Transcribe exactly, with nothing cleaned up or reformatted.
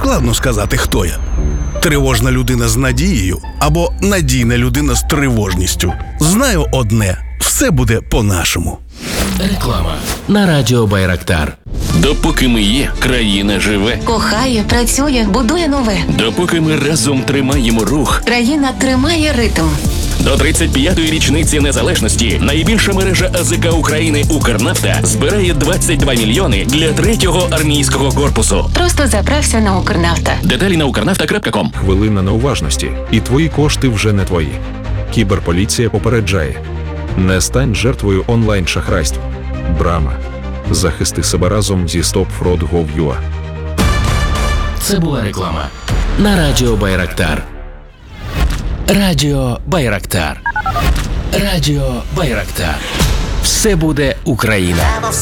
Складно сказати, хто я. Тривожна людина з надією або надійна людина з тривожністю. Знаю одне – все буде по-нашому. Реклама на радіо Байрактар. Допоки ми є, країна живе. Кохає, працює, будує нове. Допоки ми разом тримаємо рух. Країна тримає ритм. До тридцять п'ятої річниці незалежності найбільша мережа АЗК України «Укрнафта» збирає двадцять два мільйони для третього армійського корпусу. Просто заправся на Укрнафта. Деталі на укрнафта крапка ком. Хвилина неуважності, і твої кошти вже не твої. Кіберполіція попереджає. Не стань жертвою онлайн-шахрайств. Брама. Захисти себе разом зі стоп фрод точка гов точка ю а. Це була реклама на радіо Байрактар. Радіо Байрактар. Радіо Байрактар. Все буде Україна.